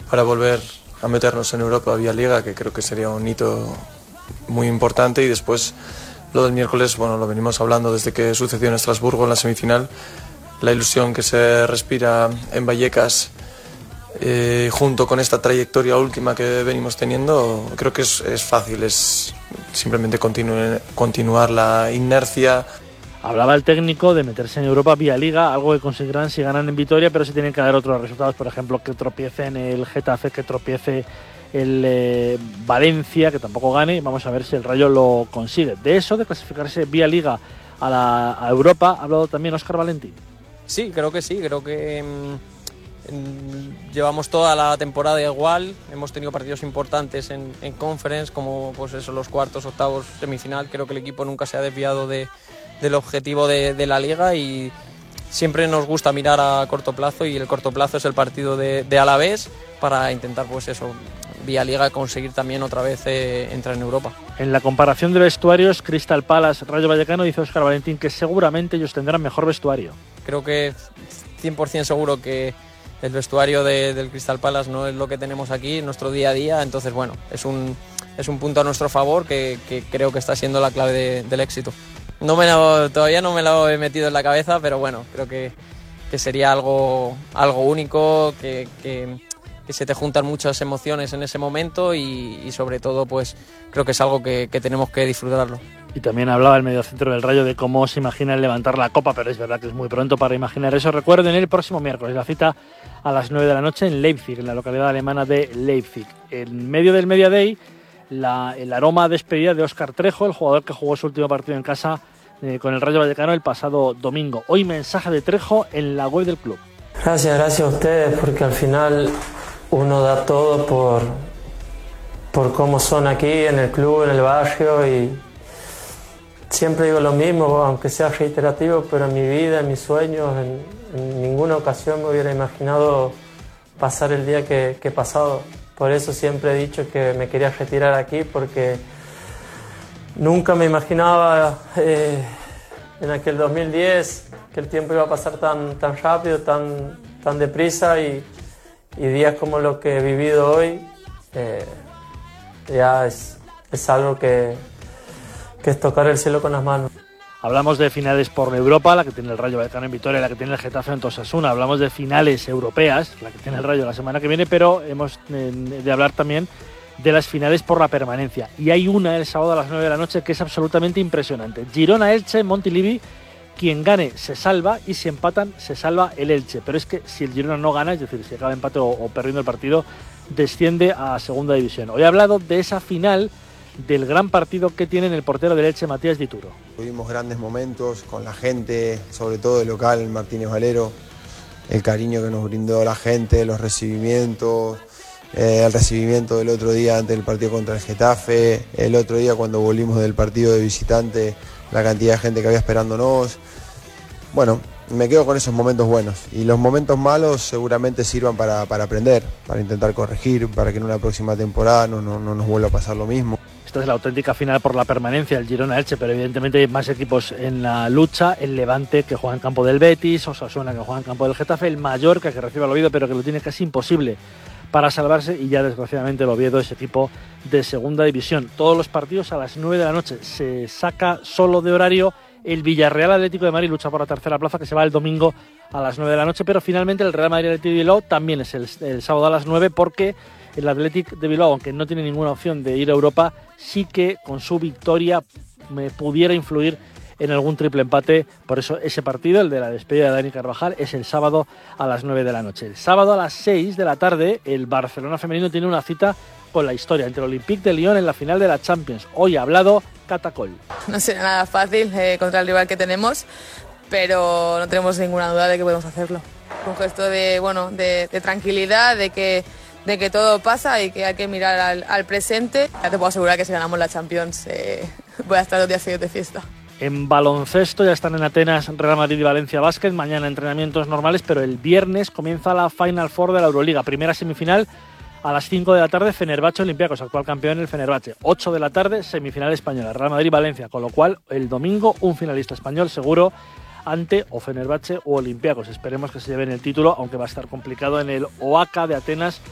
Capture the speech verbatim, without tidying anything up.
para volver a meternos en Europa vía Liga, que creo que sería un hito muy importante. Y después lo del miércoles, bueno, lo venimos hablando desde que sucedió en Estrasburgo en la semifinal, la ilusión que se respira en Vallecas, eh, junto con esta trayectoria última que venimos teniendo, creo que es, es fácil, es simplemente continu- continuar la inercia. Hablaba el técnico de meterse en Europa vía Liga, algo que conseguirán si ganan en Vitoria, pero si tienen que dar otros resultados, por ejemplo, que tropiece en el Getafe, que tropiece el eh, Valencia, que tampoco gane. Vamos a ver si el Rayo lo consigue. De eso, de clasificarse vía Liga a, la, a Europa, ha hablado también Óscar Valentín. Sí, creo que sí, creo que mmm, llevamos toda la temporada igual, hemos tenido partidos importantes en, en Conference, como pues eso, los cuartos, octavos, semifinal. Creo que el equipo nunca se ha desviado de del objetivo de, de la Liga, y siempre nos gusta mirar a corto plazo, y el corto plazo es el partido de, de Alavés, para intentar pues eso, vía Liga, conseguir también otra vez eh, entrar en Europa. En la comparación de vestuarios, Crystal Palace, Rayo Vallecano, dice Óscar Valentín que seguramente ellos tendrán mejor vestuario. Creo que cien por ciento seguro que el vestuario de, del Crystal Palace no es lo que tenemos aquí en nuestro día a día, entonces bueno, es un, es un punto a nuestro favor que, que creo que está siendo la clave de, del éxito. No me lo, todavía no me lo he metido en la cabeza, pero bueno, creo que, que sería algo, algo único, que, que, que se te juntan muchas emociones en ese momento, y, y sobre todo pues creo que es algo que, que tenemos que disfrutarlo. Y también hablaba el mediocentro del Rayo de cómo se imagina el levantar la Copa, pero es verdad que es muy pronto para imaginar eso. Recuerden, el próximo miércoles la cita a las nueve de la noche en Leipzig, en la localidad alemana de Leipzig. En medio del Media Day, la, el aroma a despedida de Óscar Trejo, el jugador que jugó su último partido en casa eh, con el Rayo Vallecano el pasado domingo. Hoy mensaje de Trejo en la web del club. Gracias, gracias a ustedes, porque al final uno da todo por, por cómo son aquí en el club, en el barrio, y siempre digo lo mismo, aunque sea reiterativo, pero en mi vida, en mis sueños, en, en ninguna ocasión me hubiera imaginado pasar el día que, que he pasado. Por eso siempre he dicho que me quería retirar aquí, porque nunca me imaginaba eh, en aquel dos mil diez que el tiempo iba a pasar tan, tan rápido, tan, tan deprisa, y, y días como lo que he vivido hoy eh, ya es, es algo que, que es tocar el cielo con las manos. Hablamos de finales por Europa, la que tiene el Rayo Vallecano en Vitoria, la que tiene el Getafe en Osasuna. Hablamos de finales europeas, la que tiene el Rayo la semana que viene, pero hemos eh, de hablar también de las finales por la permanencia. Y hay una el sábado a las nueve de la noche que es absolutamente impresionante. Girona-Elche, Montilivi, quien gane se salva, y si empatan se salva el Elche. Pero es que si el Girona no gana, es decir, si acaba empate o, o perdiendo el partido, desciende a segunda división. Hoy he hablado de esa final, del gran partido que tiene el portero del Elche, Matías Dituro. Tuvimos grandes momentos con la gente, sobre todo el local, Martínez Valero, el cariño que nos brindó la gente, los recibimientos, eh, el recibimiento del otro día antes del partido contra el Getafe, el otro día cuando volvimos del partido de visitante, la cantidad de gente que había esperándonos. Bueno, me quedo con esos momentos buenos, y los momentos malos seguramente sirvan para, para aprender, para intentar corregir, para que en una próxima temporada no, no, no nos vuelva a pasar lo mismo. Esta es la auténtica final por la permanencia, el Girona-Elche, pero evidentemente hay más equipos en la lucha. El Levante, que juega en campo del Betis, Osasuna, que juega en campo del Getafe, el Mallorca, que recibe al Oviedo, pero que lo tiene casi imposible para salvarse, y ya desgraciadamente el Oviedo es equipo de segunda división. Todos los partidos a las nueve de la noche. Se saca solo de horario el Villarreal Atlético de Madrid, lucha por la tercera plaza, que se va el domingo a las nueve de la noche, pero finalmente el Real Madrid Atlético de Bilbao también es el, el sábado a las nueve, porque el Athletic de Bilbao, aunque no tiene ninguna opción de ir a Europa, sí que con su victoria me pudiera influir en algún triple empate. Por eso ese partido, el de la despedida de Dani Carvajal, es el sábado a las nueve de la noche. El sábado a las seis de la tarde, el Barcelona femenino tiene una cita con la historia entre el Olympique de Lyon en la final de la Champions. Hoy ha hablado Catacol. No será nada fácil eh, contra el rival que tenemos, pero no tenemos ninguna duda de que podemos hacerlo. Un gesto de, bueno, de, de tranquilidad, de que de que todo pasa y que hay que mirar al, al presente. Ya te puedo asegurar que si ganamos la Champions eh, voy a estar los días seguidos de fiesta. En baloncesto ya están en Atenas Real Madrid y Valencia Basket. Mañana entrenamientos normales, pero el viernes comienza la Final Four de la Euroliga. Primera semifinal a las cinco de la tarde, Fenerbahce Olympiacos, actual campeón el Fenerbahce. ocho de la tarde, semifinal española, Real Madrid Valencia. Con lo cual, el domingo un finalista español seguro ante o Fenerbahce o Olympiacos. Esperemos que se lleven el título, aunque va a estar complicado en el Oaka de Atenas